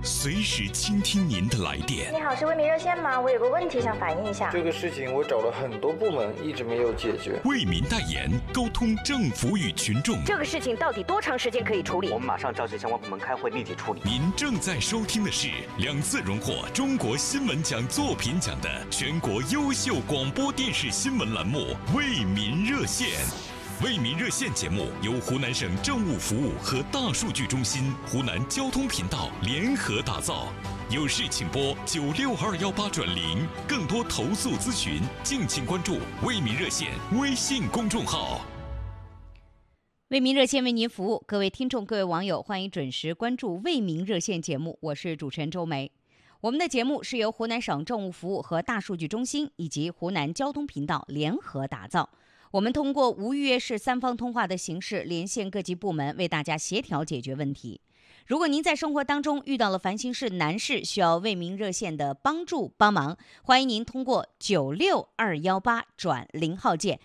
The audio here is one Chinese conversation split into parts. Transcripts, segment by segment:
随时倾听您的来电。 你好，是为民热线吗？我有个问题想反映一下。 这个事情我找了很多部门，一直没有解决。 为民代言，沟通政府与群众。 这个事情到底多长时间可以处理？ 我们马上召集相关部门开会，立即处理。 您正在收听的是2次荣获中国新闻奖作品奖的全国优秀广播电视新闻栏目《为民热线》。为民热线节目由湖南省政务服务和大数据中心、湖南交通频道联合打造。有事请拨96218+0，更多投诉咨询，敬请关注为民热线微信公众号。 为民热线为您服务，各位听众、各位网友，欢迎准时关注为民热线节目，我是主持人周梅。我们的节目是由湖南省政务服务和大数据中心以及湖南交通频道联合打造。我们通过无预约式3方通话的形式，连线各级部门，为大家协调解决问题。如果您在生活当中遇到了烦心事、难事，需要为民热线的帮助帮忙，欢迎您通过96218+0号键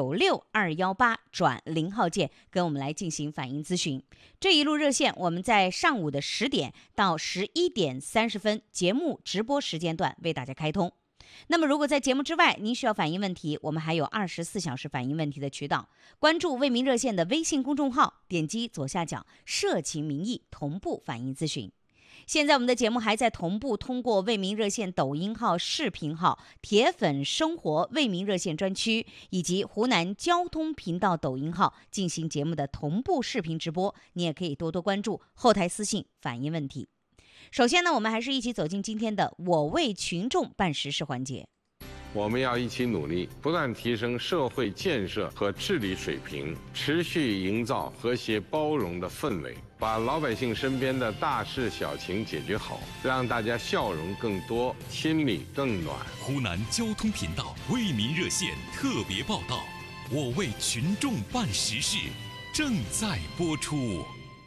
96218+0号键跟我们来进行反映咨询。这一路热线我们在上午的10点到11点30分节目直播时间段为大家开通。那么如果在节目之外您需要反映问题，我们还有24小时反映问题的渠道。关注为民热线的微信公众号，点击左下角社情民意同步反映咨询。现在我们的节目还在同步通过为民热线抖音号、视频号、铁粉生活为民热线专区以及湖南交通频道抖音号进行节目的同步视频直播，你也可以多多关注，后台私信反映问题。首先呢，我们还是一起走进今天的我为群众办实事环节。 我们要一起努力，不断提升社会建设和治理水平，持续营造和谐包容的氛围，把老百姓身边的大事小情解决好，让大家笑容更多，心里更暖。 湖南交通频道为民热线特别报道，我为群众办实事，正在播出。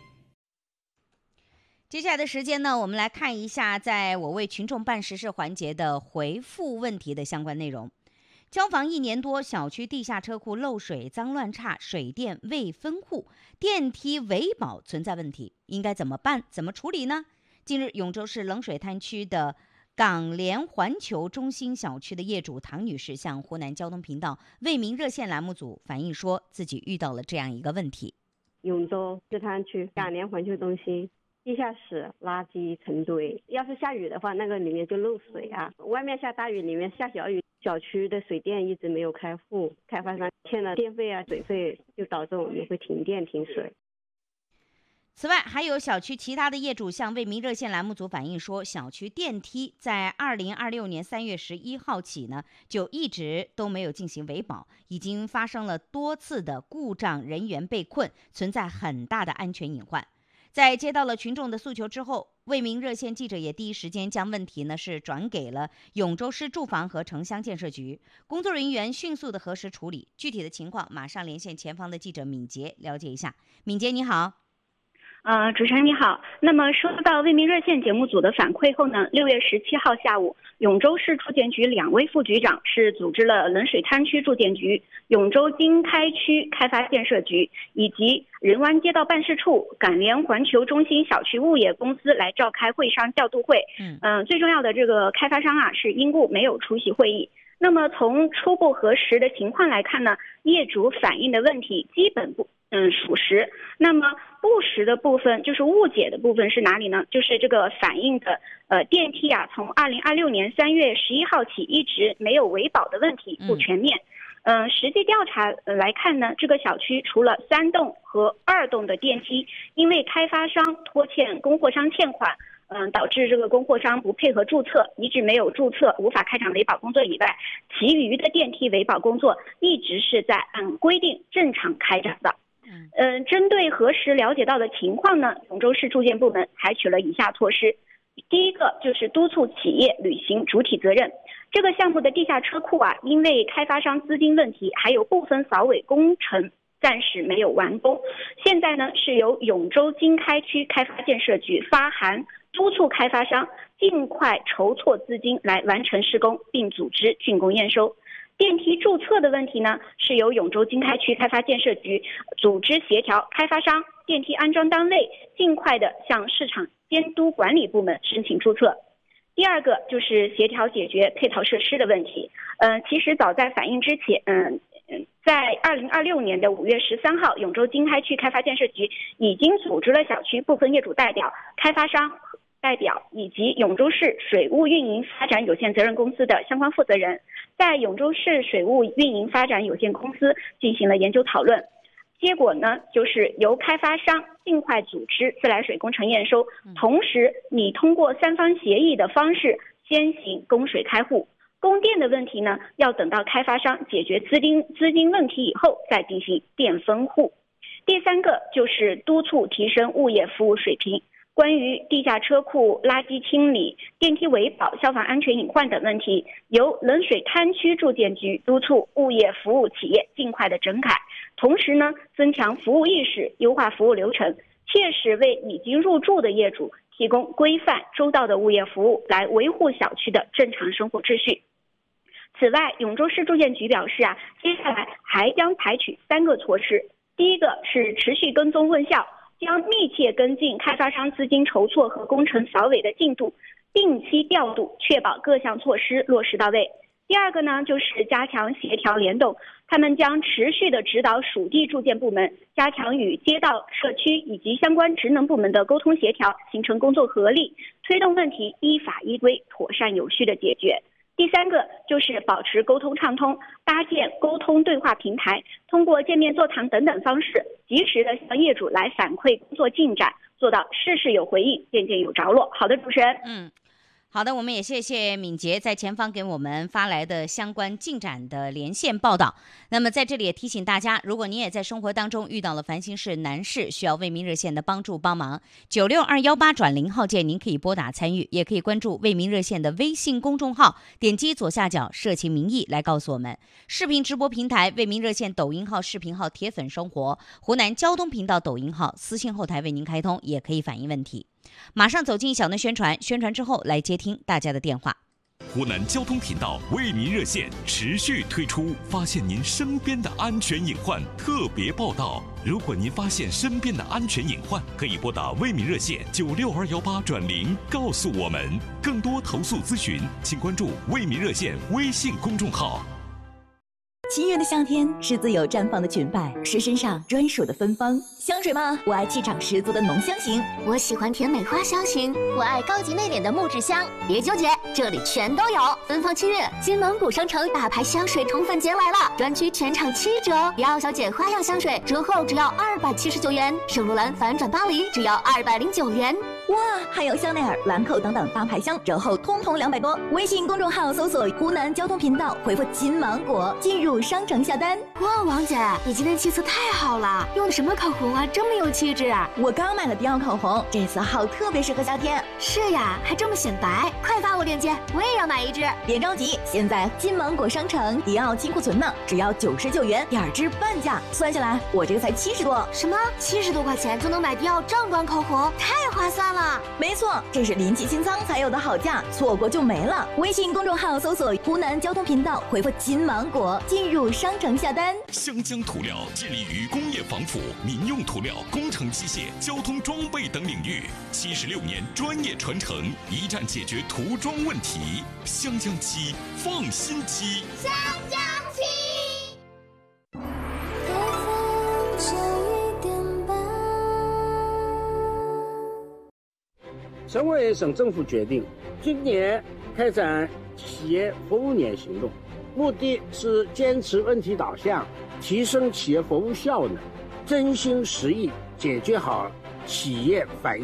接下来的时间呢，我们来看一下在我为群众办实事环节的回复问题的相关内容。交房1年多，小区地下车库漏水、脏乱差，水电未分户，电梯维保存在问题，应该怎么办？怎么处理呢？近日，永州市冷水滩区的港联环球中心小区的业主唐女士向湖南交通频道为民热线栏目组反映说，自己遇到了这样一个问题。 永州市滩区港联环球中心地下室垃圾成堆，要是下雨的话，那个里面就漏水啊。外面下大雨，里面下小雨，小区的水电一直没有开户，开发商欠了电费啊、水费，就导致我们会停电停水。 此外，还有小区其他的业主向为民热线栏目组反映说，小区电梯在2026年3月11号起呢，就一直都没有进行维保，已经发生了多次的故障，人员被困，存在很大的安全隐患。在接到了群众的诉求之后，为民热线记者也第一时间将问题呢是转给了永州市住房和城乡建设局，工作人员迅速的核实处理。具体的情况马上连线前方的记者敏杰了解一下。敏杰你好。 主持人你好。那么收到为民热线节目组的反馈后呢，6月17号下午，永州市住建局2位副局长是组织了冷水滩区住建局、永州经开区开发建设局以及仁湾街道办事处、港联环球中心小区物业公司来召开会商调度会。最重要的这个开发商啊是因故没有出席会议。那么从初步核实的情况来看呢，业主反映的问题基本属实。那么不实的部分，就是误解的部分是哪里呢？就是这个反映的电梯啊，从2026年3月11号起一直没有维保的问题不全面。实际调查来看呢，这个小区除了3栋和2栋的电梯因为开发商拖欠供货商欠款，导致这个供货商不配合注册，一直没有注册，无法开展维保工作以外，其余的电梯维保工作一直是在按规定正常开展的。针对核实了解到的情况呢，永州市住建部门采取了以下措施。第一个就是督促企业履行主体责任。这个项目的地下车库啊，因为开发商资金问题，还有部分扫尾工程暂时没有完工。现在呢，是由永州经开区开发建设局发函督促开发商尽快筹措资金来完成施工，并组织竣工验收。 电梯注册的问题呢，是由永州经开区开发建设局组织协调开发商、电梯安装单位尽快的向市场监督管理部门申请注册。第二个就是协调解决配套设施的问题。其实早在反映之前，在2026年的5月13号，永州经开区开发建设局已经组织了小区部分业主代表、开发商代表以及永州市水务运营发展有限责任公司的相关负责人，在永州市水务运营发展有限公司进行了研究讨论。结果呢，就是由开发商尽快组织自来水工程验收，同时你通过3方协议的方式先行供水开户。供电的问题呢，要等到开发商解决资金问题以后再进行电分户。第三个就是督促提升物业服务水平。关于地下车库、垃圾清理、电梯维保、消防安全隐患等问题，由冷水滩区住建局督促物业服务企业尽快的整改，同时呢，增强服务意识，优化服务流程，切实为已经入住的业主提供规范周到的物业服务，来维护小区的正常生活秩序。此外，永州市住建局表示接下来还将采取3个措施。第一个是持续跟踪问效，将密切跟进开发商资金筹措和工程扫尾的进度，定期调度，确保各项措施落实到位。第二个呢，就是加强协调联动，他们将持续的指导属地住建部门，加强与街道、社区以及相关职能部门的沟通协调，形成工作合力，推动问题依法依规、妥善有序的解决。第三个就是保持沟通畅通，搭建沟通对话平台，通过见面座谈等等方式，及时的向业主来反馈工作进展，做到事事有回应，件件有着落。好的，主持人。 好的，我们也谢谢敏捷在前方给我们发来的相关进展的连线报道。那么在这里也提醒大家，如果您也在生活当中遇到了烦心事难事，需要为民热线的帮助帮忙，96218+0号键您可以拨打参与，也可以关注为民热线的微信公众号，点击左下角社情民意来告诉我们。视频直播平台为民热线抖音号、视频号铁粉生活，湖南交通频道抖音号私信后台为您开通，也可以反映问题。马上走进小嫩宣传，宣传之后来接听大家的电话。 湖南交通频道为民热线持续推出发现您身边的安全隐患特别报道。如果您发现身边的安全隐患，可以拨打为民热线96218+0告诉我们。更多投诉咨询，请关注为民热线微信公众号。 七月的夏天是自由绽放的裙摆，是身上专属的芬芳。香水吗？我爱气场十足的浓香型。 我喜欢甜美花香型。我爱高级内敛的木质香。别纠结，这里全都有。芬芳7月，金芒谷商城大牌香水宠粉节来了，专区全场7折。迪奥小姐花样香水折后只要279元，圣罗兰反转巴黎只要209元。 哇，还有香奈儿、兰蔻等等大牌香，折后通通200多。微信公众号搜索湖南交通频道，回复金芒果进入商城下单。 哇，王姐，你今天气色太好了，用的什么口红啊，这么有气质啊！ 我刚买了迪奥口红，这色号特别适合夏天。 是呀，还这么显白，快发我链接，我也要买一支。 别着急，现在金芒果商城迪奥清库存呢，只要99元，2支半价，算下来我这个才70多。 什么？70多块钱就能买迪奥正装口红，太划算了！ 没错，这是临期清仓才有的好价，错过就没了。微信公众号搜索湖南交通频道，回复金芒果进入商城下单。 湘江涂料致力于工业防腐、民用涂料、工程机械、交通装备等领域，76年专业传承，一站解决涂装问题。湘江漆，放心漆。 湘江漆。 省委省政府决定，今年开展企业服务年行动，目的是坚持问题导向，提升企业服务效能，真心实意解决好企业反映